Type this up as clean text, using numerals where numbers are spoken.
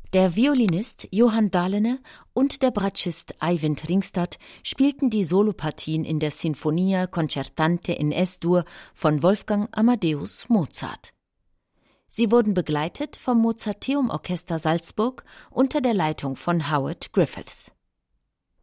Der Violinist Johan Dahlene und der Bratschist Eivind Ringstad spielten die Solopartien in der Sinfonia Concertante in S-Dur von Wolfgang Amadeus Mozart. Sie wurden begleitet vom Mozarteum Orchester Salzburg unter der Leitung von Howard Griffiths.